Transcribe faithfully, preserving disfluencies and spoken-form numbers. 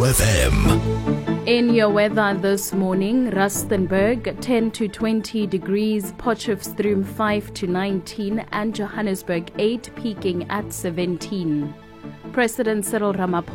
F M. In your weather this morning, Rustenburg ten to twenty degrees, Potchefstroom five to nineteen, and Johannesburg eight, peaking at seventeen. President Cyril Ramaphosa